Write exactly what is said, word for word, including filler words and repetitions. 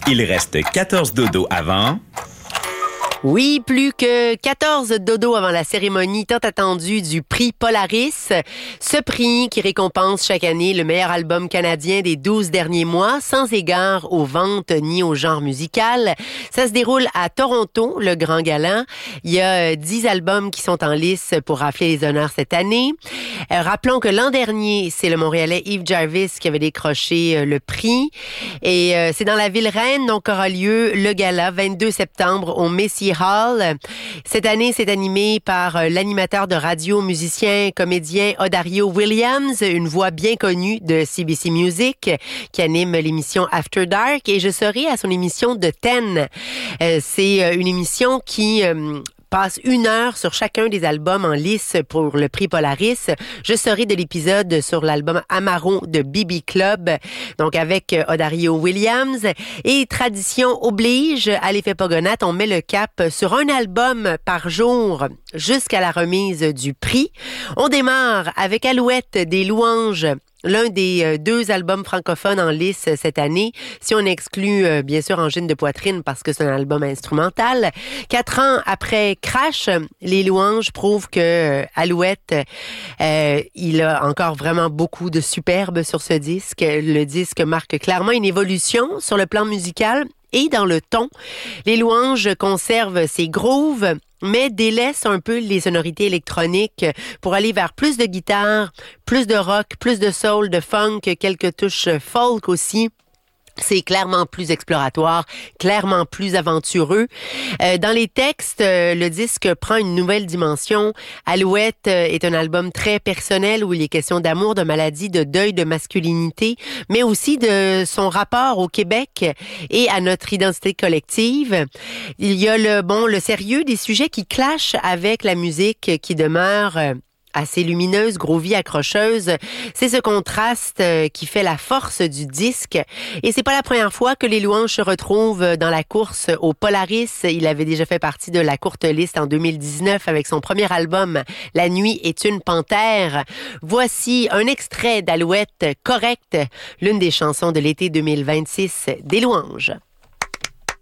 Il reste quatorze dodos avant... Oui, plus que quatorze dodos avant la cérémonie tant attendue du prix Polaris. Ce prix qui récompense chaque année le meilleur album canadien des douze derniers mois, sans égard aux ventes ni au genre musical. Ça se déroule à Toronto, le Grand Gala. Il y a dix albums qui sont en lice pour rafler les honneurs cette année. Euh, rappelons que l'an dernier, c'est le Montréalais Yves Jarvis qui avait décroché euh, le prix. Et euh, c'est dans la ville reine, donc aura lieu le gala vingt-deux septembre au Messier Hall. Cette année, c'est animé par euh, l'animateur de radio, musicien, comédien Odario Williams, une voix bien connue de C B C Music, qui anime l'émission After Dark. Et je serai à son émission de Ten. Euh, c'est euh, une émission qui... Euh, passe une heure sur chacun des albums en lice pour le prix Polaris. Je serai de l'épisode sur l'album Amaro de B B Club, donc avec Odario Williams. Et tradition oblige, à l'effet Pogonat, on met le cap sur un album par jour jusqu'à la remise du prix. On démarre avec Alouette des louanges, l'un des deux albums francophones en lice cette année, si on exclut bien sûr Angine de poitrine parce que c'est un album instrumental. Quatre ans après Crash, les louanges prouvent que Alouette, euh, il a encore vraiment beaucoup de superbe sur ce disque. Le disque marque clairement une évolution sur le plan musical et dans le ton. Les louanges conservent ses grooves, mais délaisse un peu les sonorités électroniques pour aller vers plus de guitare, plus de rock, plus de soul, de funk, quelques touches folk aussi. C'est clairement plus exploratoire, clairement plus aventureux. Euh, dans les textes, euh, le disque prend une nouvelle dimension. Alouette euh, est un album très personnel où il est question d'amour, de maladie, de deuil, de masculinité, mais aussi de son rapport au Québec et à notre identité collective. Il y a le bon, le sérieux des sujets qui clashent avec la musique qui demeure euh, assez lumineuse, groovy, accrocheuse. C'est ce contraste euh, qui fait la force du disque. Et c'est pas la première fois que les louanges se retrouvent dans la course au Polaris. Il avait déjà fait partie de la courte liste en deux mille dix-neuf avec son premier album, La nuit est une panthère. Voici un extrait d'Alouette correct, l'une des chansons de l'été deux mille vingt-six des louanges.